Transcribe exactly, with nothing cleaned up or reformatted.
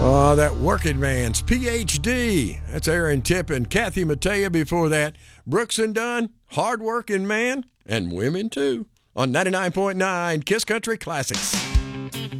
Oh, that working man's P H D. That's Aaron Tipp and Kathy Mattea. Before that, Brooks and Dunn, hard-working man, and women too, on ninety-nine point nine Kiss Country Classics.